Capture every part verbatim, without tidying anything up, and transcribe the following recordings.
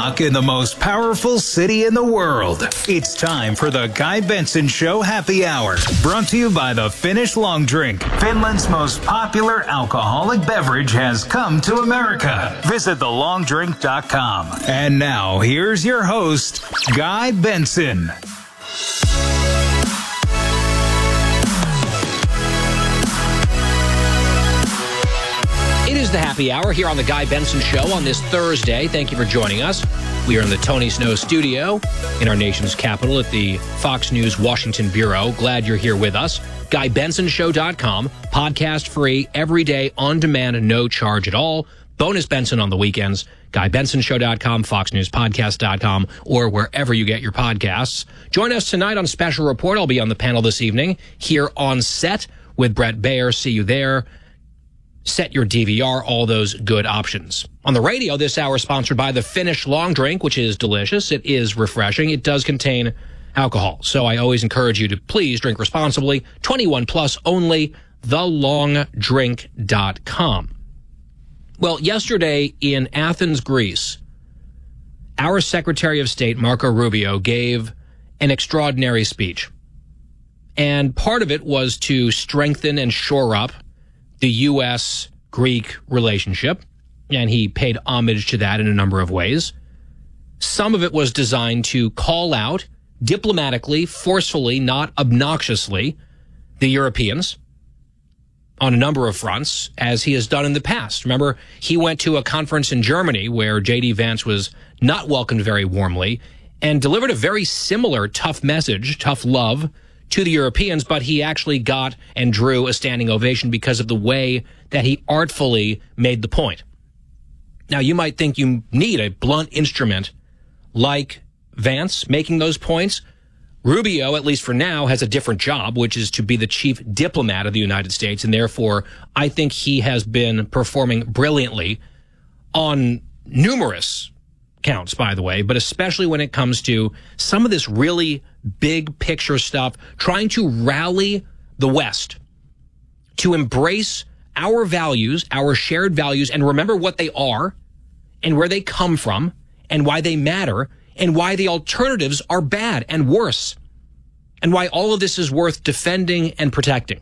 o'clock in the most powerful city in the world. It's time for the Guy Benson Show Happy Hour, brought to you by the Finnish Long Drink. Finland's most popular alcoholic beverage has come to America. Visit the long drink dot com. And now, here's your host, Guy Benson. It is the Happy Hour here on the Guy Benson Show on this Thursday. Thank you for joining us. We are in the Tony Snow studio in our nation's capital at the Fox News Washington Bureau. Glad you're here with us. Guy Benson Show dot com, podcast free, every day, on demand, no charge at all. Bonus Benson on the weekends. Guy Benson Show dot com, Fox News Podcast dot com, or wherever you get your podcasts. Join us tonight on Special Report. I'll be on the panel this evening here on set with Brett Baer. See you there. Set your D V R, all those good options. On the radio, this hour is sponsored by the Finnish Long Drink, which is delicious. It is refreshing. It does contain alcohol, so I always encourage you to please drink responsibly. twenty-one plus only, the long drink dot com. Well, yesterday in Athens, Greece, our Secretary of State, Marco Rubio, gave an extraordinary speech. And part of it was to strengthen and shore up the U S Greek relationship, and he paid homage to that in a number of ways. Some of it was designed to call out diplomatically, forcefully, not obnoxiously, the Europeans on a number of fronts, as he has done in the past. Remember, he went to a conference in Germany where J D. Vance was not welcomed very warmly and delivered a very similar tough message, tough love, to the Europeans, but he actually got and drew a standing ovation because of the way that he artfully made the point. Now, you might think you need a blunt instrument like Vance making those points. Rubio, at least for now, has a different job, which is to be the chief diplomat of the United States, and therefore I think he has been performing brilliantly on numerous counts, by the way, but especially when it comes to some of this really big picture stuff, trying to rally the West to embrace our values, our shared values, and remember what they are and where they come from and why they matter and why the alternatives are bad and worse and why all of this is worth defending and protecting.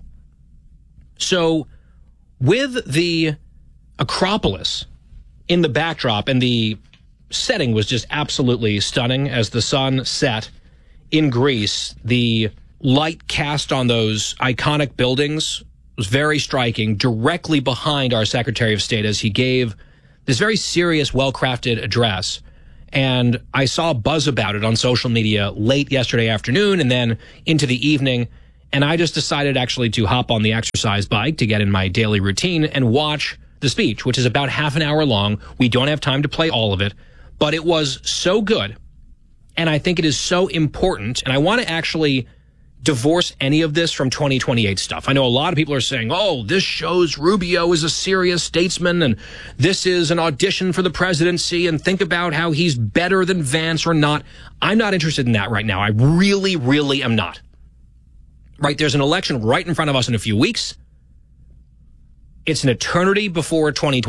So with the Acropolis in the backdrop, and the setting was just absolutely stunning as the sun set in Greece, the light cast on those iconic buildings was very striking, directly behind our Secretary of State as he gave this very serious, well-crafted address. And I saw a buzz about it on social media late yesterday afternoon and then into the evening. And I just decided actually to hop on the exercise bike to get in my daily routine and watch the speech, which is about half an hour long. We don't have time to play all of it, but it was so good. And I think it is so important. And I want to actually divorce any of this from twenty twenty-eight stuff. I know a lot of people are saying, oh, this shows Rubio is a serious statesman and this is an audition for the presidency and think about how he's better than Vance or not. I'm not interested in that right now. I really, really am not. Right? There's an election right in front of us in a few weeks. It's an eternity before twenty twenty.